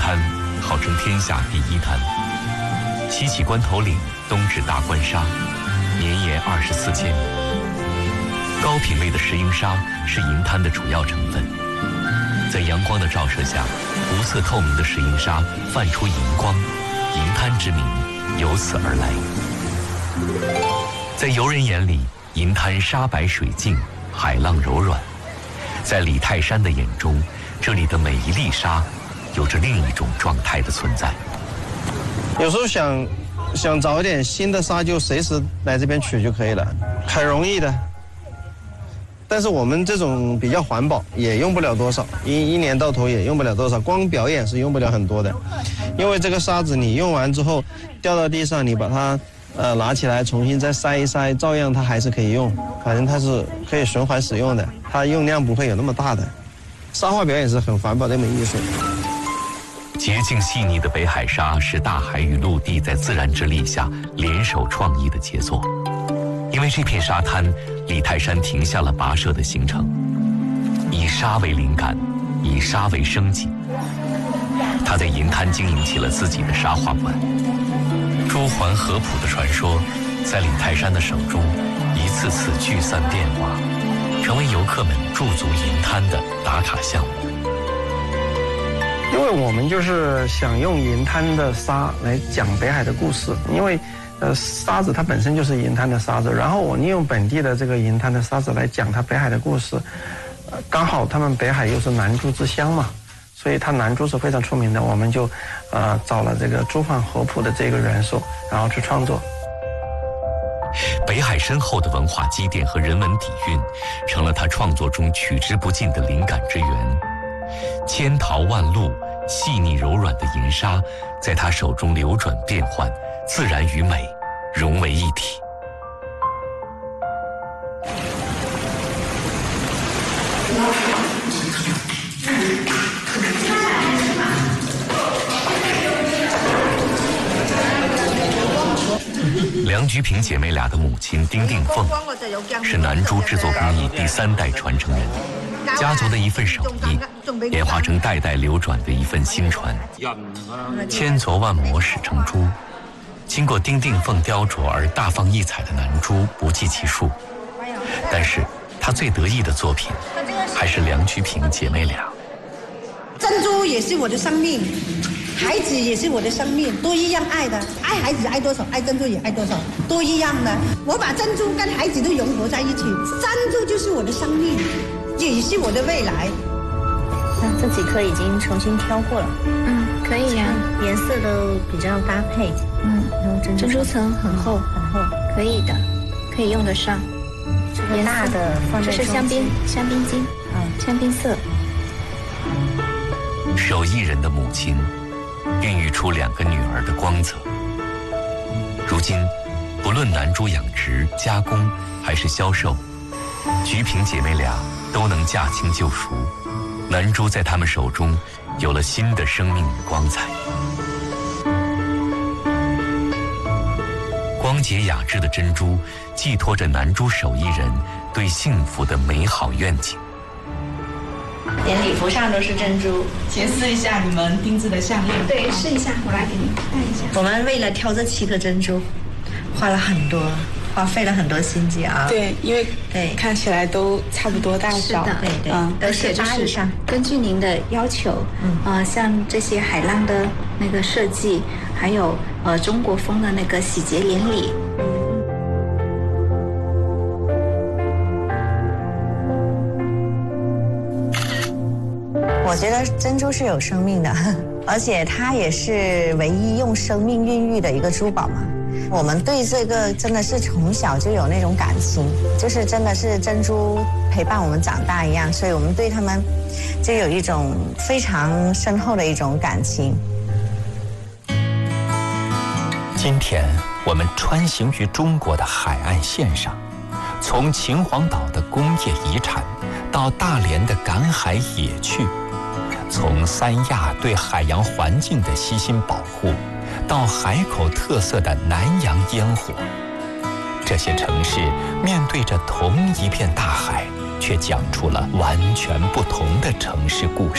滩号称天下第一滩，西起关头岭，东至大关沙，绵延24千米。高品位的石英砂是银滩的主要成分，在阳光的照射下，无色透明的石英砂泛出银光，银滩之名由此而来。在游人眼里，银滩沙白水静，海浪柔软；在李泰山的眼中，这里的每一粒沙有着另一种状态的存在。 有时候想找一点新的沙，就随时来这边取就可以了，很容易的。但是我们这种比较环保，也用不了多少，一年到头也用不了多少，光表演是用不了很多的。因为这个沙子你用完之后掉到地上，你把它拿起来重新再筛一筛，照样它还是可以用，反正它是可以循环使用的，它用量不会有那么大的。沙画表演是很环保的一门艺术。 洁净细腻的北海沙是大海与陆地在自然之力下联手创意的杰作。因为这片沙滩，李泰山停下了跋涉的行程，以沙为灵感，以沙为生计。他在银滩经营起了自己的沙画馆。朱鹮合浦的传说，在李泰山的手中一次次聚散变化，成为游客们驻足银滩的打卡项目。 因为我们就是想用银滩的沙来讲北海的故事，因为沙子它本身就是银滩的沙子，然后我利用本地的这个银滩的沙子来讲它北海的故事，刚好他们北海又是南珠之乡嘛，所以它南珠是非常出名的，我们就找了这个朱鹮合浦的这个元素，然后去创作。 北海深厚的文化积淀和人文底蕴，成了他创作中取之不尽的灵感之源。千淘万漉，细腻柔软的银沙，在他手中流转变换，自然与美融为一体。梁菊萍姐妹俩的母亲丁定凤是南珠制作工艺第3代传承人，家族的一份手艺演化成代代流转的一份新传。千琢万磨始成珠，经过丁定凤雕琢而大放异彩的南珠不计其数，但是她最得意的作品还是梁菊萍姐妹俩。 珍珠也是我的生命，孩子也是我的生命，都一样爱的，爱孩子爱多少，爱珍珠也爱多少，都一样的。我把珍珠跟孩子都融合在一起，珍珠就是我的生命，也是我的未来。 那这几颗已经重新挑过了， 可以呀， 颜色都比较搭配，然后珍珠层很厚， 很厚， 可以的，可以用得上。 这个大的放在这是香槟金，香槟色。 手艺人的母亲孕育出2个女儿的光泽。如今，不论南珠养殖、加工还是销售，菊萍姐妹俩都能驾轻就熟。南珠在她们手中有了新的生命与光彩。光洁雅致的珍珠，寄托着南珠手艺人对幸福的美好愿景。 连礼服上都是珍珠。 先试一下你们定制的项链。 对，试一下，我来给你看一下。 我们为了挑这7颗珍珠，花费了很多心机啊。 对，因为看起来都差不多大小。 对， 而且就是根据您的要求，像这些海浪的那个设计，还有中国风的那个喜结连理。 我觉得珍珠是有生命的，而且它也是唯一用生命孕育的一个珠宝嘛。我们对这个真的是从小就有那种感情，就是真的是珍珠陪伴我们长大一样，所以我们对他们就有一种非常深厚的一种感情。 今天我们穿行于中国的海岸线上，从秦皇岛的工业遗产到大连的赶海野趣，从三亚对海洋环境的悉心保护，到海口特色的南洋烟火，这些城市面对着同一片大海，却讲出了完全不同的城市故事。